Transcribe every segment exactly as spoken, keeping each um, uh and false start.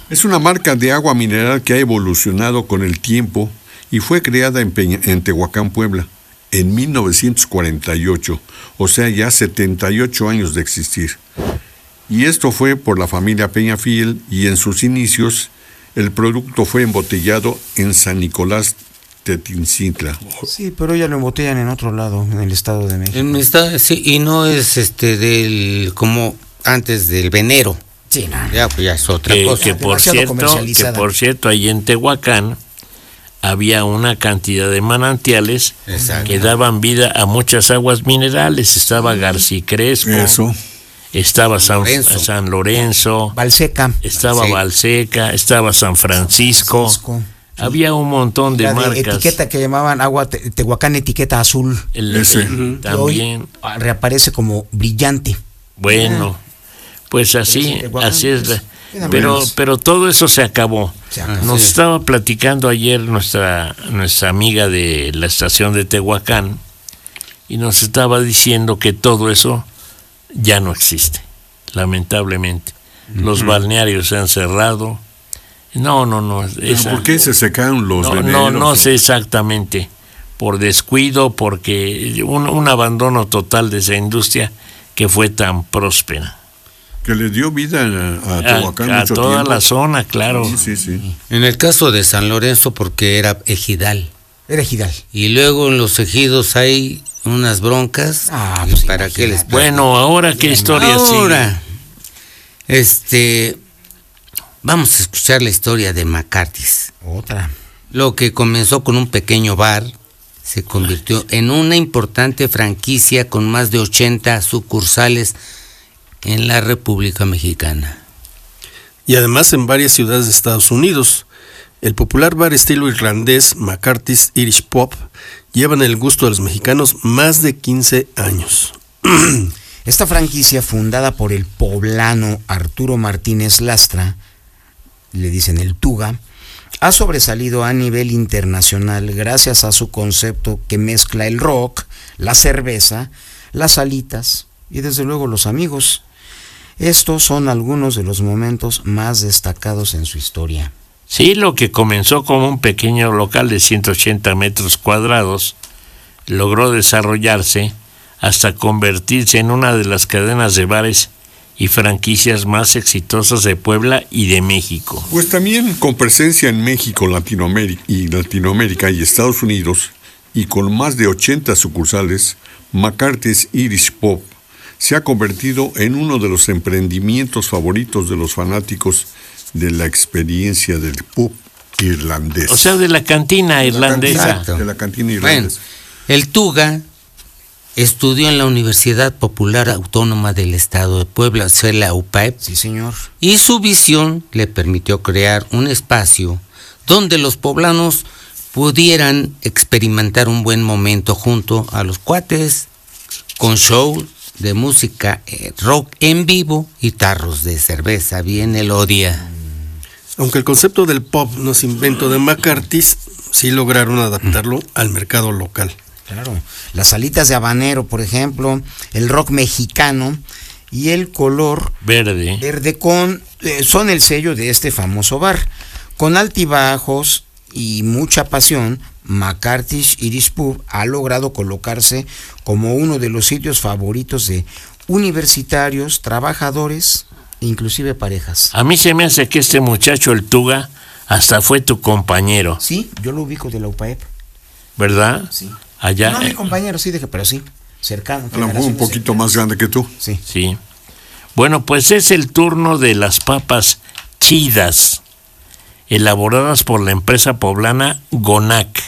Es una marca de agua mineral que ha evolucionado con el tiempo y fue creada en, Peña, en Tehuacán, Puebla, en mil novecientos cuarenta y ocho, o sea, ya setenta y ocho años de existir. Y esto fue por la familia Peñafiel, y en sus inicios el producto fue embotellado en San Nicolás, Tetzintla. Sí, pero ya lo embotellan en otro lado, en el Estado de México. En el estado, sí, y no es este del como antes del venero. Sí, no. Ya, pues ya es otra que, cosa. que por cierto, que por cierto, ahí en Tehuacán había una cantidad de manantiales Exacto. que daban vida a muchas aguas minerales. Estaba García Crespo, Eso. estaba San Lorenzo. San Lorenzo, Valseca. estaba Sí. Valseca, estaba San Francisco. Francisco. Había un montón de La de marcas. etiqueta que llamaban agua te- Tehuacán etiqueta azul. El- Ese. el- Y hoy también. reaparece como brillante. Bueno, pues así, Pero ese Tehuacán, así es. pues, la- Pero, pero todo eso se acabó. Se acabó. Nos Sí. estaba platicando ayer nuestra, nuestra amiga de la estación de Tehuacán y nos estaba diciendo que todo eso ya no existe, lamentablemente. Los balnearios se han cerrado. No, no, no. esa- ¿Por qué se secaron los no, no, veneros? no sé exactamente. Por descuido, porque un, un abandono total de esa industria que fue tan próspera. Que le dio vida a, a Tehuacán A, a mucho toda tiempo. la zona, claro. Sí, sí, sí. En el caso de San Lorenzo, porque era ejidal. Era ejidal. Y luego en los ejidos hay unas broncas. Ah, pues ¿Para qué les imagínate. Bueno, ahora qué historia Ahora, este, vamos a escuchar la historia de McCarthy's. Otra. Lo que comenzó con un pequeño bar se convirtió en una importante franquicia con más de ochenta sucursales en la República Mexicana. Y además en varias ciudades de Estados Unidos. El popular bar estilo irlandés McCarthy's Irish Pub lleva en el gusto de los mexicanos más de quince años. Esta franquicia, fundada por el poblano Arturo Martínez Lastra, le dicen el Tuga, ha sobresalido a nivel internacional gracias a su concepto que mezcla el rock, la cerveza, las alitas y desde luego los amigos. Estos son algunos de los momentos más destacados en su historia. Sí, lo que comenzó como un pequeño local de ciento ochenta metros cuadrados logró desarrollarse hasta convertirse en una de las cadenas de bares y franquicias más exitosas de Puebla y de México. Pues también con presencia en México, Latinoamérica y Latinoamérica y Estados Unidos, y con más de ochenta sucursales, McCarthy's Irish Pub se ha convertido en uno de los emprendimientos favoritos de los fanáticos de la experiencia del pub irlandés. O sea, de la cantina De la irlandesa. cantina- De la cantina Bueno, irlandesa. el Tuga estudió en la Universidad Popular Autónoma del Estado de Puebla, o sea, la U P A E P, Sí, señor. y su visión le permitió crear un espacio donde los poblanos pudieran experimentar un buen momento junto a los cuates, con show de música eh, rock en vivo y tarros de cerveza bien elodia. Aunque el concepto del pub no es invento de McCarthy's, sí lograron adaptarlo al mercado local. Claro. Las alitas de habanero, por ejemplo, el rock mexicano y el color Verde. verde con eh, son el sello de este famoso bar. Con altibajos y mucha pasión, McCarthy's Irish Pub ha logrado colocarse como uno de los sitios favoritos de universitarios, trabajadores, inclusive parejas. A mí se me hace que este muchacho, el Tuga, hasta fue tu compañero, Sí, yo lo ubico de la U P A E P. ¿verdad? Sí. Allá. No mi eh, compañero, sí, dije, pero sí, cercano. A lo mejor un generaciones poquito cercanas. más grande que tú. Sí. Sí. Bueno, pues es el turno de las papas chidas, elaboradas por la empresa poblana Gonac,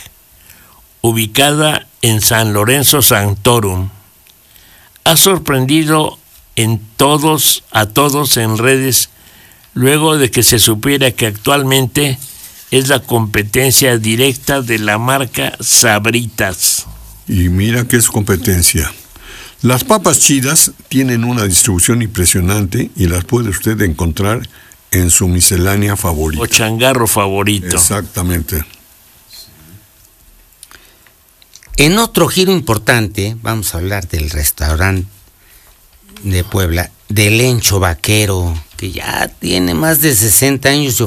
ubicada en San Lorenzo Santorum. Ha sorprendido en todos, a todos en redes, luego de que se supiera que actualmente es la competencia directa de la marca Sabritas. Y mira que es competencia. Las papas chidas tienen una distribución impresionante y las puede usted encontrar en su miscelánea favorita. O changarro favorito. Exactamente. En otro giro importante, vamos a hablar del restaurante de Puebla, del Lencho Vaquero, que ya tiene más de sesenta años